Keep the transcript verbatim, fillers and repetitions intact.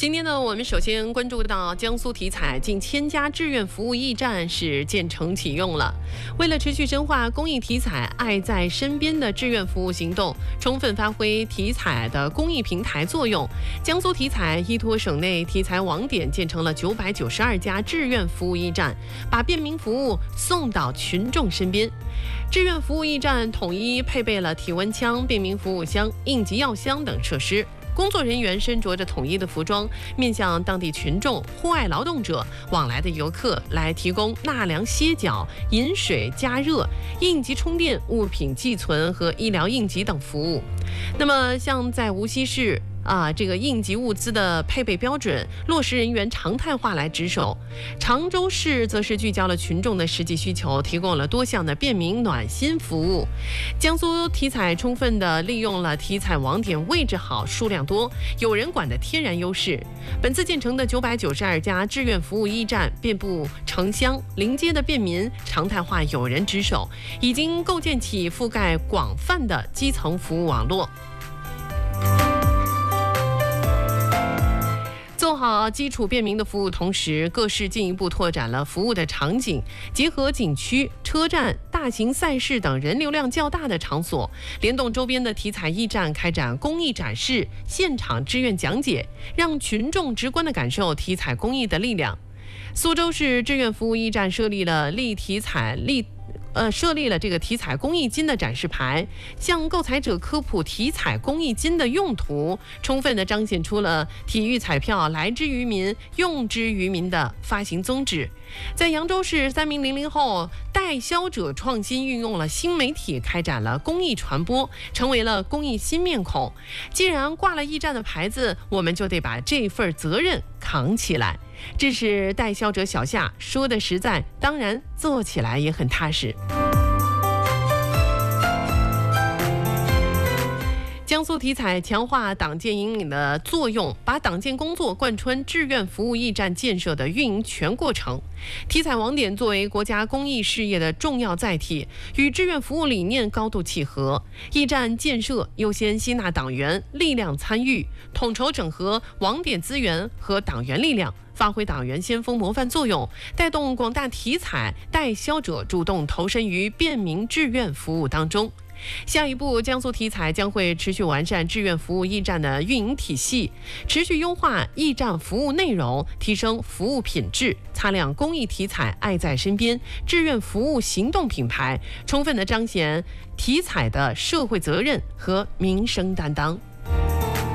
今天呢，我们首先关注到江苏体彩近千家志愿服务驿站是建成启用了。为了持续深化公益体彩爱在身边的志愿服务行动，充分发挥体彩的公益平台作用，江苏体彩依托省内体彩网点建成了九百九十二家志愿服务驿站，把便民服务送到群众身边。志愿服务驿站统一配备了体温枪、便民服务箱、应急药箱等设施。工作人员身着着统一的服装，面向当地群众、户外劳动者、往来的游客来提供纳凉歇脚、饮水加热、应急充电、物品寄存和医疗应急等服务。那么，像在无锡市啊，这个应急物资的配备标准落实人员常态化来值守。常州市则是聚焦了群众的实际需求，提供了多项的便民暖心服务。江苏体彩充分的利用了体彩网点位置好、数量多、有人管的天然优势。本次建成的九百九十二家志愿服务驿站，遍布城乡临街的便民，常态化有人值守，已经构建起覆盖广泛的基层服务网络。做好基础便民的服务同时，各市进一步拓展了服务的场景，结合景区、车站、大型赛事等人流量较大的场所，联动周边的体彩驿站开展公益展示、现场志愿讲解，让群众直观地感受体彩公益的力量。苏州市志愿服务驿站设立了立体彩立。呃，设立了这个体彩公益金的展示牌，向购彩者科普体彩公益金的用途，充分地彰显出了体育彩票来之于民、用之于民的发行宗旨。在扬州市，三名零零后代销者创新运用了新媒体，开展了公益传播，成为了公益新面孔。既然挂了驿站的牌子，我们就得把这份责任扛起来。这是代销者小夏说的实在，当然做起来也很踏实。江苏体彩强化党建引领的作用，把党建工作贯穿志愿服务驿站建设的运营全过程。体彩网点作为国家公益事业的重要载体，与志愿服务理念高度契合。驿站建设优先吸纳党员力量参与，统筹整合网点资源和党员力量，发挥党员先锋模范作用，带动广大体彩代销者主动投身于便民志愿服务当中。下一步，江苏体彩将会持续完善志愿服务驿站的运营体系，持续优化驿站服务内容，提升服务品质，擦亮公益体彩爱在身边志愿服务行动品牌，充分地彰显体彩的社会责任和民生担当。